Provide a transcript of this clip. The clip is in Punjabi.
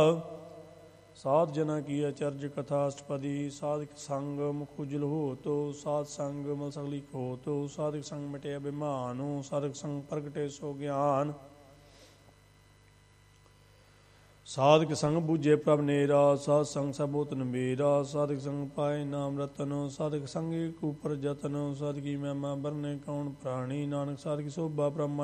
ਸਾਧ ਜਨਾ ਕੀ ਅਚਰਜ ਕਥਾ ਅਸ਼ਟਪਦੀ। ਸਾਧਕ ਸੰਗ ਮੁਖ ਉਜਲ ਹੋਤੋ, ਸਾਧ ਸੰਗ ਮਲ ਸਗਲੀ ਹੋਤੋ। ਸਾਧਕ ਸੰਗ ਮਿਟੇ ਅਭਿਮਾਨੁ, ਸਾਧਕ ਸੰਗ ਪ੍ਰਗਟੇ ਸੋ ਗਿਆਨ। ਸਾਧਕ ਸੰਗ ਬੂਝੇ ਪ੍ਰਭ ਨੇਰਾ, ਸਾਧ ਸੰਗ ਸਭ ਹੋਤ ਨਬੇਰਾ। ਸਾਧਕ ਸੰਗ ਪਾਏ ਨਾਮ ਰਤਨ, ਸਾਧਕ ਸੰਗ ਏਕ ਉਪਰ ਜਤਨ। ਸਾਧਕੀ ਮਹਿਮਾ ਬਰਨੇ ਕੌਣ ਪ੍ਰਾਣੀ, ਨਾਨਕ ਸਾਧਕੀ ਸੋਭਾ ਬ੍ਰਹਮ